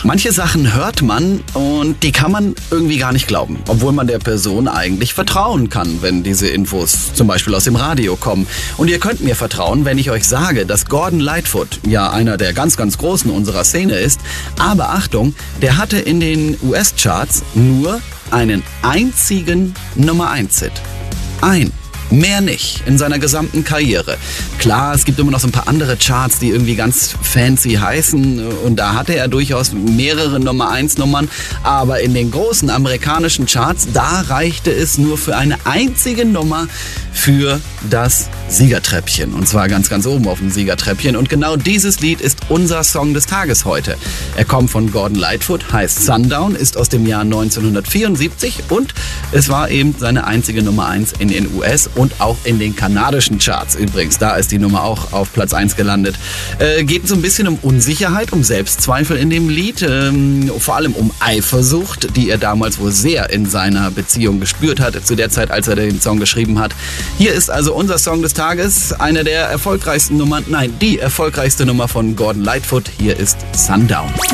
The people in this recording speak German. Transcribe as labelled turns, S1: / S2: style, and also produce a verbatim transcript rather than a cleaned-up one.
S1: Manche Sachen hört man und die kann man irgendwie gar nicht glauben, obwohl man der Person eigentlich vertrauen kann, wenn diese Infos zum Beispiel aus dem Radio kommen. Und ihr könnt mir vertrauen, wenn ich euch sage, dass Gordon Lightfoot ja einer der ganz, ganz Großen unserer Szene ist. Aber Achtung, der hatte in den U S-Charts nur einen einzigen Nummer eins Hit. Ein. Mehr nicht in seiner gesamten Karriere. Klar, es gibt immer noch so ein paar andere Charts, die irgendwie ganz fancy heißen und da hatte er durchaus mehrere Nummer eins Nummern, aber in den großen amerikanischen Charts, da reichte es nur für eine einzige Nummer für das Siegertreppchen und zwar ganz, ganz oben auf dem Siegertreppchen und genau dieses Lied ist unser Song des Tages heute. Er kommt von Gordon Lightfoot, heißt Sundown, ist aus dem Jahr neunzehnhundertvierundsiebzig und es war eben seine einzige Nummer eins in den U S und auch in den kanadischen Charts übrigens. Da ist die Nummer auch auf Platz eins gelandet. Äh, geht so ein bisschen um Unsicherheit, um Selbstzweifel in dem Lied, ähm, vor allem um Eifersucht, die er damals wohl sehr in seiner Beziehung gespürt hat, zu der Zeit, als er den Song geschrieben hat. Hier ist also unser Song des Tages, eine der erfolgreichsten Nummern, nein, die erfolgreichste Nummer von Gordon Lightfoot. Hier ist Sundown.